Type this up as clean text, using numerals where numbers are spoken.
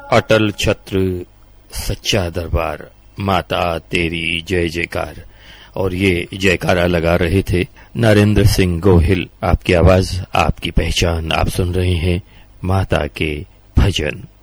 अटल छत्र सच्चा दरबार, माता तेरी जय जयकार। और ये जयकारा लगा रहे थे नरेंद्र सिंह गोहिल। आपकी आवाज, आपकी पहचान, आप सुन रहे हैं माता के भजन।